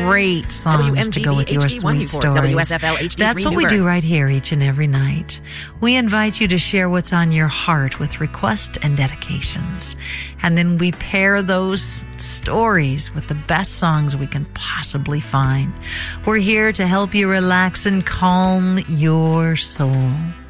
great songs to go with your sweet stories. WSFL HD3 That's what we do right here each and every night. We invite you to share what's on your heart with requests and dedications. And then we pair those stories with the best songs we can possibly find. We're here to help you relax and calm your soul.